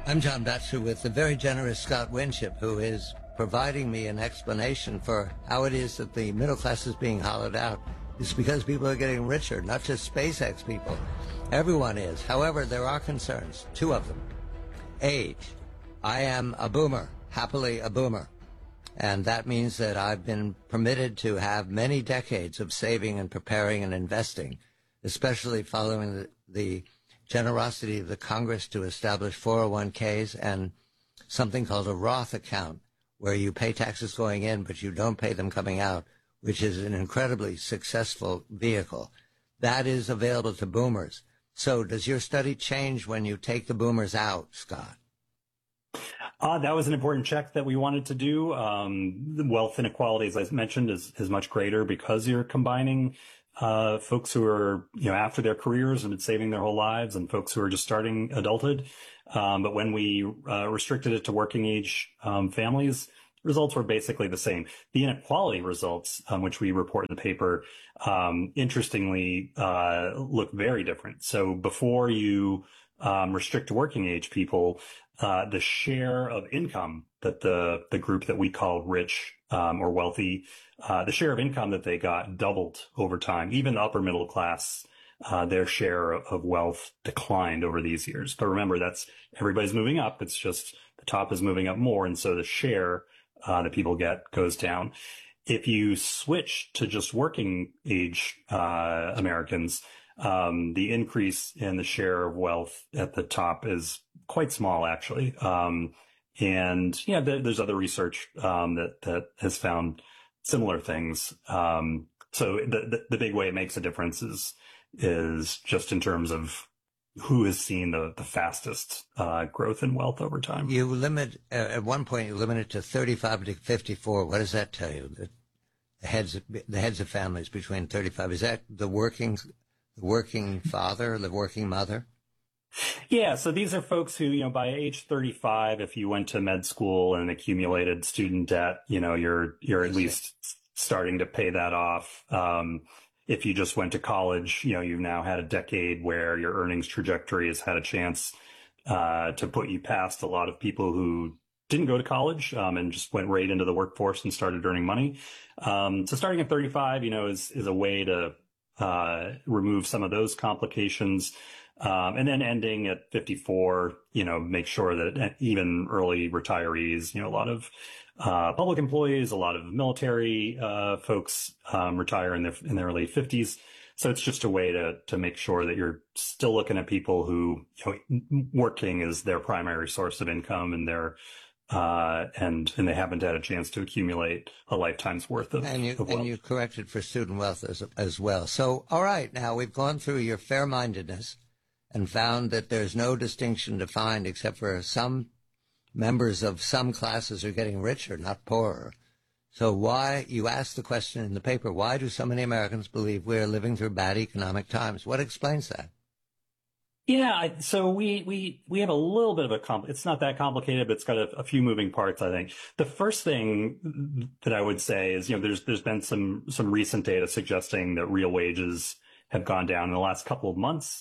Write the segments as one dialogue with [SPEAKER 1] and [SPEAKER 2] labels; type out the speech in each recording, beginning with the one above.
[SPEAKER 1] I'm John Batchelor with the very generous Scott Winship, who is providing me an explanation for how it is that the middle class is being hollowed out. It's because people are getting richer, not just SpaceX people. Everyone is. However, there are concerns, two of them. Age. I am a boomer, happily a boomer. And that means that I've been permitted to have many decades of saving and preparing and investing, especially following the generosity of the Congress to establish 401ks and something called a Roth account, where you pay taxes going in, but you don't pay them coming out, which is an incredibly successful vehicle. That is available to boomers. So does your study change when you take the boomers out, Scott?
[SPEAKER 2] That was an important check that we wanted to do. The wealth inequality, as I mentioned, is much greater because you're combining folks who are, after their careers and been saving their whole lives, and folks who are just starting adulthood. But when we restricted it to working age families, results were basically the same. The inequality results, which we report in the paper, interestingly, look very different. So before you restrict to working age people, the share of income that the group that we call rich or wealthy, the share of income that they got doubled over time. Even the upper middle class, their share of wealth declined over these years. But remember, everybody's moving up. It's just the top is moving up more. And so the share that people get goes down. If you switch to just working age Americans, the increase in the share of wealth at the top is quite small, actually. There's other research that has found similar things. So the big way it makes a difference is just in terms of who has seen the fastest growth in wealth over time.
[SPEAKER 1] You limit at one point. You limit it to 35 to 54. What does that tell you? The heads of families between 35. Is that the working father, the working mother?
[SPEAKER 2] Yeah. So these are folks who, by age 35, if you went to med school and accumulated student debt, you're at least starting to pay that off. If you just went to college, you've now had a decade where your earnings trajectory has had a chance to put you past a lot of people who didn't go to college and just went right into the workforce and started earning money. So starting at 35, is a way to remove some of those complications. And then ending at 54, make sure that even early retirees, a lot of public employees, a lot of military folks retire in their late 50s. So it's just a way to make sure that you're still looking at people who working is their primary source of income, and and they haven't had a chance to accumulate a lifetime's worth of wealth.
[SPEAKER 1] And you corrected for student wealth as well. So, all right, now we've gone through your fair-mindedness and found that there's no distinction defined except for some members of some classes are getting richer, not poorer. So why, you asked the question in the paper, why do so many Americans believe we're living through bad economic times? What explains that?
[SPEAKER 2] Yeah, so we have a little bit of it's not that complicated, but it's got a few moving parts, I think. The first thing that I would say is, there's been some recent data suggesting that real wages have gone down in the last couple of months.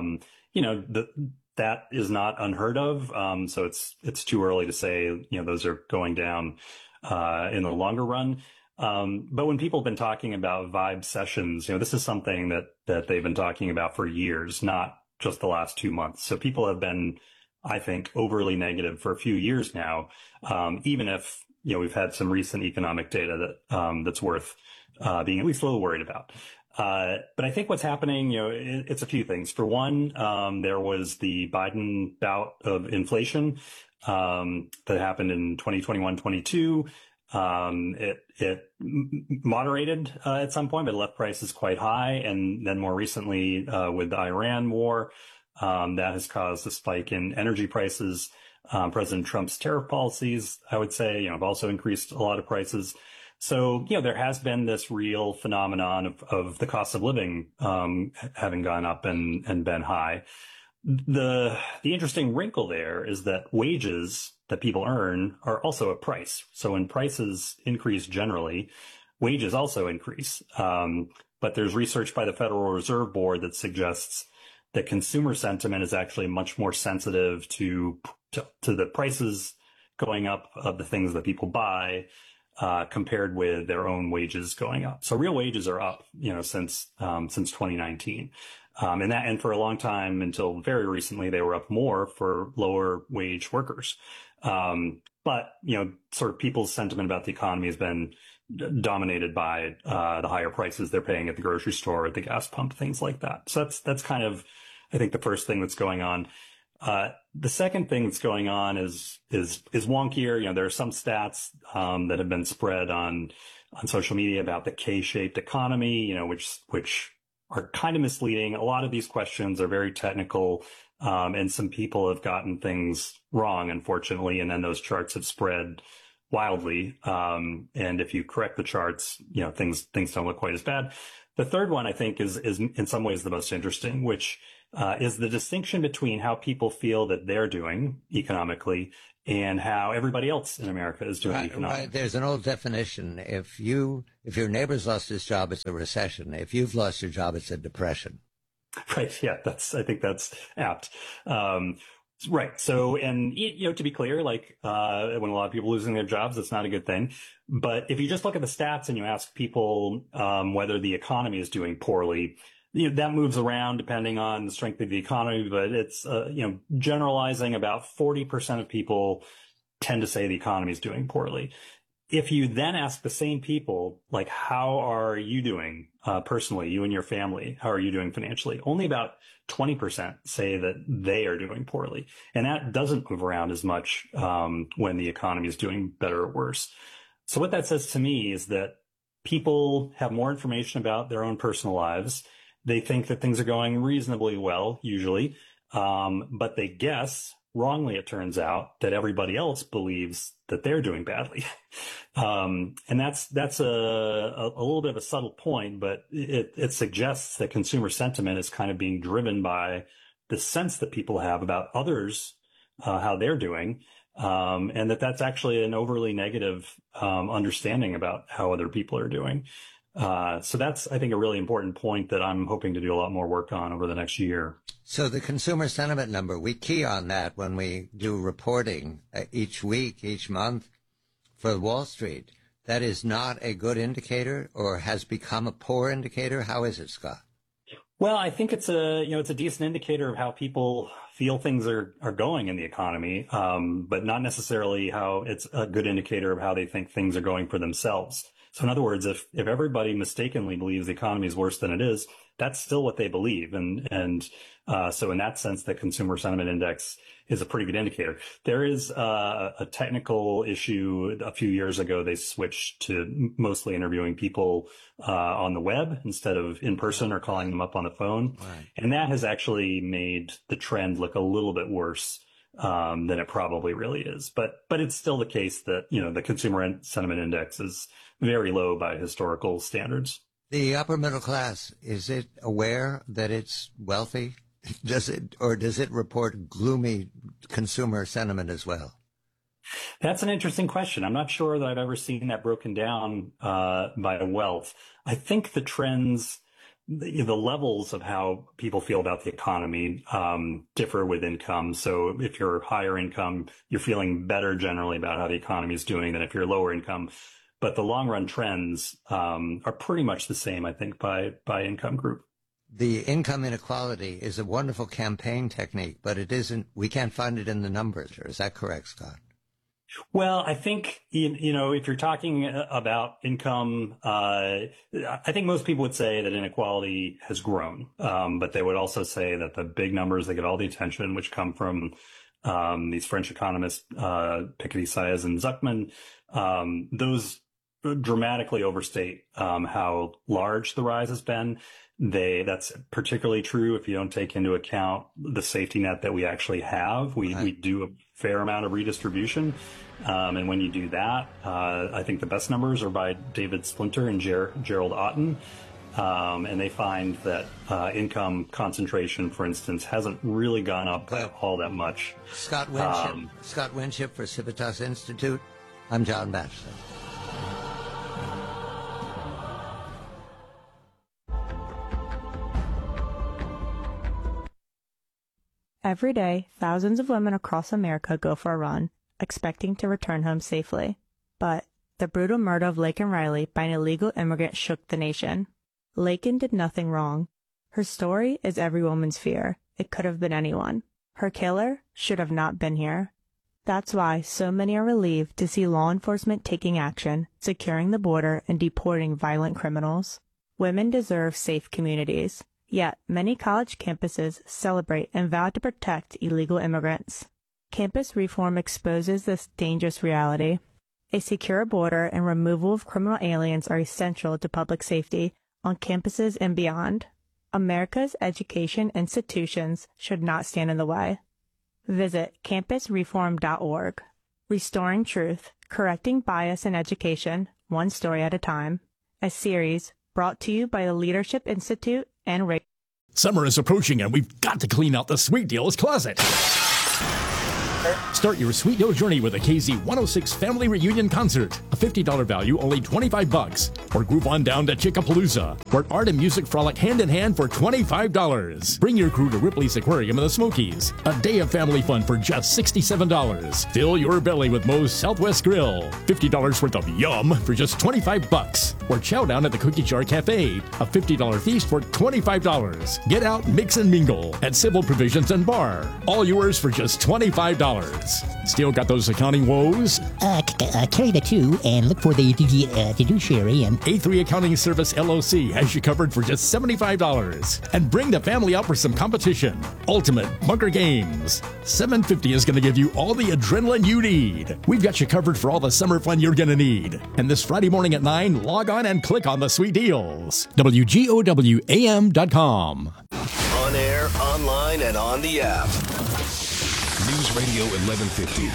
[SPEAKER 2] That is not unheard of. So it's too early to say, those are going down in the longer run. But when people have been talking about vibe sessions, this is something that they've been talking about for years, not just the last 2 months. So people have been, I think, overly negative for a few years now, even if, we've had some recent economic data that's worth being at least a little worried about. But I think what's happening, it's a few things. For one, there was the Biden bout of inflation that happened in 2021, 22. It moderated at some point, but left prices quite high. And then more recently, with the Iran war, that has caused a spike in energy prices. President Trump's tariff policies, I would say, have also increased a lot of prices. So, there has been this real phenomenon of the cost of living having gone up and been high. The interesting wrinkle there is that wages that people earn are also a price. So when prices increase generally, wages also increase. But there's research by the Federal Reserve Board that suggests that consumer sentiment is actually much more sensitive to the prices going up of the things that people buy, compared with their own wages going up. So real wages are up, since 2019. And for a long time, until very recently, they were up more for lower wage workers. But, sort of people's sentiment about the economy has been dominated by the higher prices they're paying at the grocery store, at the gas pump, things like that. So that's kind of, I think, the first thing that's going on. The second thing that's going on is wonkier. There are some stats that have been spread on social media about the K-shaped economy, which are kind of misleading. A lot of these questions are very technical, and some people have gotten things wrong, unfortunately, and then those charts have spread wildly. And if you correct the charts, things don't look quite as bad. The third one, I think, is in some ways the most interesting, which is the distinction between how people feel that they're doing economically and how everybody else in America is doing economically.
[SPEAKER 1] Right. There's an old definition. If your neighbor's lost his job, it's a recession. If you've lost your job, it's a depression.
[SPEAKER 2] Right. Yeah. I think that's apt. Right. So, and, to be clear, when a lot of people are losing their jobs, that's not a good thing. But if you just look at the stats and you ask people whether the economy is doing poorly, that moves around depending on the strength of the economy. But it's, generalizing, about 40% of people tend to say the economy is doing poorly. If you then ask the same people, how are you doing personally, you and your family, how are you doing financially? Only about 20% say that they are doing poorly. And that doesn't move around as much when the economy is doing better or worse. So what that says to me is that people have more information about their own personal lives. They think that things are going reasonably well, usually, but they guess, wrongly it turns out, that everybody else believes that they're doing badly. And that's a little bit of a subtle point, but it suggests that consumer sentiment is kind of being driven by the sense that people have about others, how they're doing, and that's actually an overly negative understanding about how other people are doing. So that's, I think, a really important point that I'm hoping to do a lot more work on over the next year.
[SPEAKER 1] So the consumer sentiment number, we key on that when we do reporting each week, each month for Wall Street. That is not a good indicator, or has become a poor indicator. How is it, Scott?
[SPEAKER 2] Well, I think it's a decent indicator of how people feel things are going in the economy, but not necessarily how it's a good indicator of how they think things are going for themselves. So in other words, if everybody mistakenly believes the economy is worse than it is, that's still what they believe. And so in that sense, the consumer sentiment index is a pretty good indicator. There is a technical issue. A few years ago, they switched to mostly interviewing people on the web instead of in person or calling them up on the phone.
[SPEAKER 1] Right.
[SPEAKER 2] And that has actually made the trend look a little bit worse than it probably really is. But it's still the case that, the consumer sentiment index is very low by historical standards.
[SPEAKER 1] The upper middle class, is it aware that it's wealthy? Does it report gloomy consumer sentiment as well?
[SPEAKER 2] That's an interesting question. I'm not sure that I've ever seen that broken down by wealth. I think the trends, the levels of how people feel about the economy differ with income. So if you're higher income, you're feeling better generally about how the economy is doing than if you're lower income. But the long run trends are pretty much the same, I think, by income group.
[SPEAKER 1] The income inequality is a wonderful campaign technique, but it isn't. We can't find it in the numbers. Is that correct, Scott?
[SPEAKER 2] Well, I think, if you're talking about income, I think most people would say that inequality has grown. But they would also say that the big numbers that get all the attention, which come from these French economists, Piketty, Saez, and Zuckman, those dramatically overstate how large the rise has been. That's particularly true if you don't take into account the safety net that we actually have. We do a fair amount of redistribution. And when you do that, I think the best numbers are by David Splinter and Gerald Otten. And they find that income concentration, for instance, hasn't really gone up all that much.
[SPEAKER 1] Scott Winship for Civitas Institute. I'm John Batchelor.
[SPEAKER 3] Every day, thousands of women across America go for a run, expecting to return home safely. But the brutal murder of Laken Riley by an illegal immigrant shook the nation. Laken did nothing wrong. Her story is every woman's fear. It could have been anyone. Her killer should have not been here. That's why so many are relieved to see law enforcement taking action, securing the border, and deporting violent criminals. Women deserve safe communities. Yet, many college campuses celebrate and vow to protect illegal immigrants. Campus reform exposes this dangerous reality. A secure border and removal of criminal aliens are essential to public safety on campuses and beyond. America's education institutions should not stand in the way. Visit campusreform.org. Restoring Truth, Correcting Bias in Education, One Story at a Time. A series brought to you by the Leadership Institute and Radio.
[SPEAKER 4] Summer is approaching and we've got to clean out the Sweet Deals closet. Start your Sweet Deal journey with a KZ106 Family Reunion Concert. A $50 value, only $25. Or groove on down to Chickapalooza, where art and music frolic hand in hand for $25. Bring your crew to Ripley's Aquarium in the Smokies. A day of family fun for just $67. Fill your belly with Moe's Southwest Grill. $50 worth of yum for just $25. Or chow down at the Cookie Jar Cafe. A $50 feast for $25. Get out, mix and mingle at Civil Provisions and Bar. All yours for just $25. Still got those accounting woes?
[SPEAKER 5] Carry the two and look for the fiduciary and
[SPEAKER 4] A3 Accounting Service LLC has you covered for just $75. And bring the family out for some competition. Ultimate Bunker Games. $750 is going to give you all the adrenaline you need. We've got you covered for all the summer fun you're going to need. And this Friday morning at 9, log on and click on the Sweet Deals. WGOWAM.com.
[SPEAKER 6] On air, online, and on the app.
[SPEAKER 7] News Radio 1150,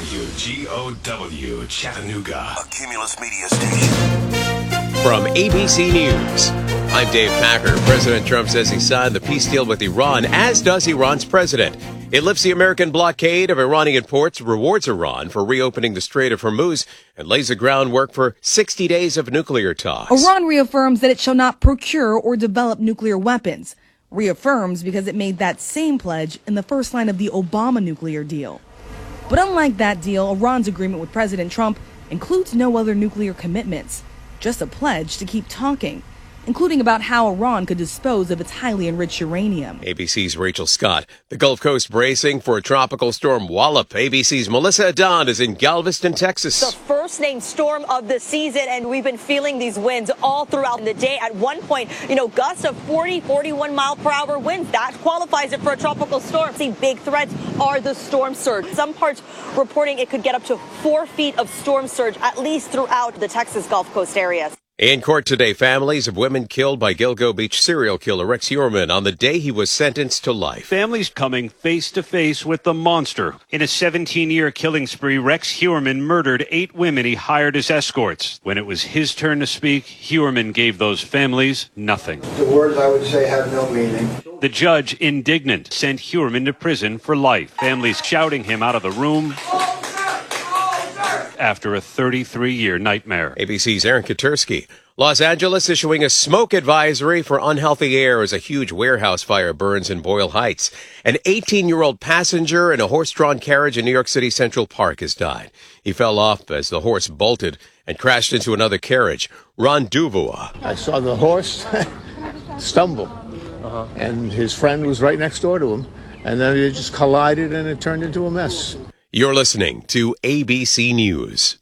[SPEAKER 7] WGOW, Chattanooga.
[SPEAKER 6] A Cumulus Media Station.
[SPEAKER 8] From ABC News, I'm Dave Packer. President Trump says he signed the peace deal with Iran, as does Iran's president. It lifts the American blockade of Iranian ports, rewards Iran for reopening the Strait of Hormuz, and lays the groundwork for 60 days of nuclear talks.
[SPEAKER 9] Iran reaffirms that it shall not procure or develop nuclear weapons. Reaffirms because it made that same pledge in the first line of the Obama nuclear deal. But unlike that deal, Iran's agreement with President Trump includes no other nuclear commitments, just a pledge to keep talking, including about how Iran could dispose of its highly enriched uranium.
[SPEAKER 8] ABC's Rachel Scott. The Gulf Coast bracing for a tropical storm Wallop. ABC's Melissa Adon is in Galveston, Texas.
[SPEAKER 10] The first named storm of the season, and we've been feeling these winds all throughout the day. At one point, gusts of 40, 41 mile per hour winds. That qualifies it for a tropical storm. See, big threats are the storm surge. Some parts reporting it could get up to 4 feet of storm surge, at least throughout the Texas Gulf Coast areas.
[SPEAKER 8] In court today, families of women killed by Gilgo Beach serial killer Rex Heuermann on the day he was sentenced to life.
[SPEAKER 11] Families coming face to face with the monster. In a 17-year killing spree, Rex Heuermann murdered 8 women he hired as escorts. When it was his turn to speak, Heuermann gave those families nothing.
[SPEAKER 12] The words I would say have no meaning.
[SPEAKER 11] The judge, indignant, sent Heuermann to prison for life. Families shouting him out of the room after a 33-year nightmare.
[SPEAKER 8] ABC's Aaron Katersky. Los Angeles issuing a smoke advisory for unhealthy air as a huge warehouse fire burns in Boyle Heights. An 18-year-old passenger in a horse-drawn carriage in New York City Central Park has died. He fell off as the horse bolted and crashed into another carriage. Ron Duvois.
[SPEAKER 13] I saw the horse stumble, and his friend was right next door to him, and then they just collided and it turned into a mess.
[SPEAKER 8] You're listening to ABC News.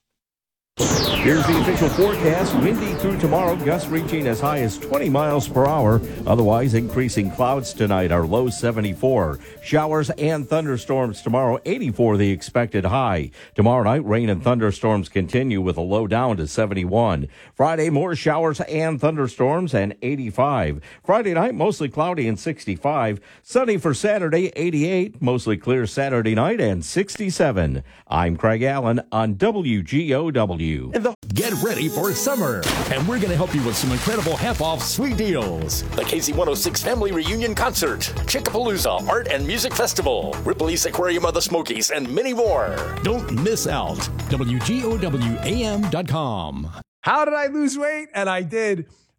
[SPEAKER 14] Here's the official forecast. Windy through tomorrow, gusts reaching as high as 20 miles per hour. Otherwise, increasing clouds tonight, our low 74. Showers and thunderstorms tomorrow, 84 the expected high. Tomorrow night, rain and thunderstorms continue with a low down to 71. Friday, more showers and thunderstorms and 85. Friday night, mostly cloudy and 65. Sunny for Saturday, 88. Mostly clear Saturday night and 67. I'm Craig Allen on WGOW.
[SPEAKER 4] Get ready for summer, and we're going to help you with some incredible half-off sweet deals. The KZ106 Family Reunion Concert, Chickapalooza Art and Music Festival, Ripley's Aquarium of the Smokies, and many more. Don't miss out. WGOWAM.com.
[SPEAKER 15] How did I lose weight? And I did.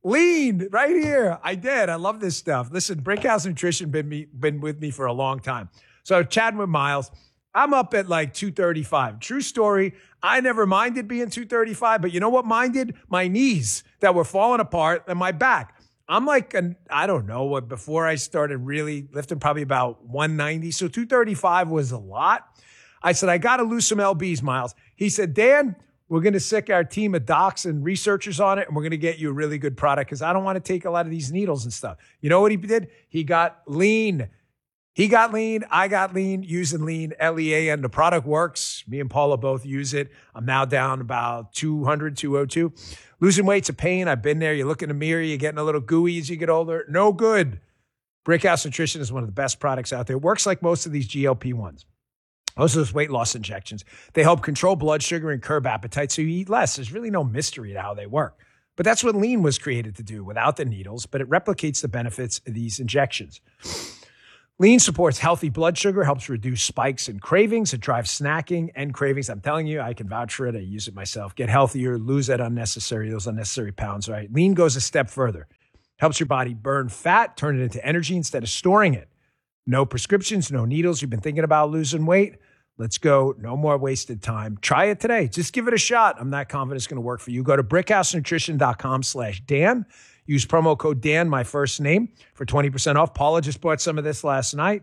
[SPEAKER 15] Lean right here. I did. I love this stuff. Listen, Brickhouse Nutrition been with me for a long time. So chatting with Miles, I'm up at like 235. True story. I never minded being 235, but you know what minded? My knees that were falling apart and my back. I'm like, I don't know what, before I started really lifting, probably about 190. So 235 was a lot. I said, I got to lose some LBs, Miles. He said, Dan, we're going to sick our team of docs and researchers on it, and we're going to get you a really good product because I don't want to take a lot of these needles and stuff. You know what he did? He got lean. He got lean. I got lean, using lean, Lean. The product works. Me and Paula both use it. I'm now down about 200, 202. Losing weight's a pain. I've been there. You look in the mirror, you're getting a little gooey as you get older. No good. Brickhouse Nutrition is one of the best products out there. It works like most of these GLP-1s. Most of those weight loss injections. They help control blood sugar and curb appetite so you eat less. There's really no mystery to how they work. But that's what lean was created to do without the needles, but it replicates the benefits of these injections. Lean supports healthy blood sugar, helps reduce spikes and cravings. It drives snacking and cravings. I'm telling you, I can vouch for it. I use it myself. Get healthier, lose those unnecessary pounds, right? Lean goes a step further. Helps your body burn fat, turn it into energy instead of storing it. No prescriptions, no needles. You've been thinking about losing weight? Let's go. No more wasted time. Try it today. Just give it a shot. I'm not confident it's going to work for you. Go to brickhousenutrition.com/Dan. Use promo code Dan, my first name, for 20% off. Paula just bought some of this last night.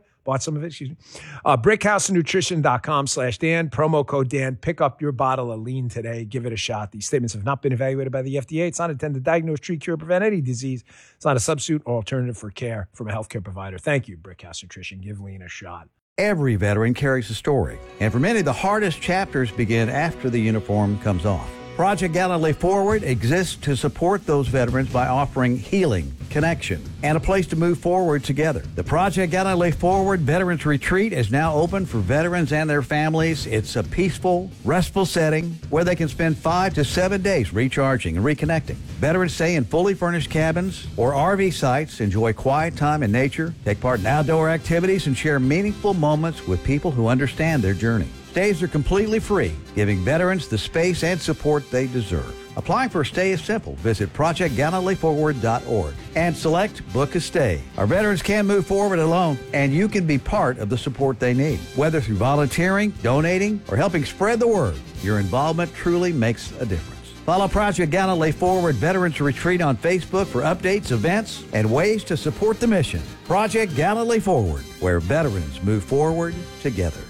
[SPEAKER 15] Brickhousenutrition.com/Dan. Promo code Dan. Pick up your bottle of lean today. Give it a shot. These statements have not been evaluated by the FDA. It's not intended to diagnose, treat, cure, prevent any disease. It's not a substitute or alternative for care from a healthcare provider. Thank you, Brickhouse Nutrition. Give lean a shot.
[SPEAKER 16] Every veteran carries a story, and for many, the hardest chapters begin after the uniform comes off. Project Gallantly Forward exists to support those veterans by offering healing, connection, and a place to move forward together. The Project Gallantly Forward Veterans Retreat is now open for veterans and their families. It's a peaceful, restful setting where they can spend 5 to 7 days recharging and reconnecting. Veterans stay in fully furnished cabins or RV sites, enjoy quiet time in nature, take part in outdoor activities, and share meaningful moments with people who understand their journey. Stays are completely free, giving veterans the space and support they deserve. Applying for a stay is simple. Visit ProjectGallantlyForward.org and select Book a Stay. Our veterans can't move forward alone, and you can be part of the support they need. Whether through volunteering, donating, or helping spread the word, your involvement truly makes a difference. Follow Project Gallantly Forward Veterans Retreat on Facebook for updates, events, and ways to support the mission. Project Gallantly Forward, where veterans move forward together.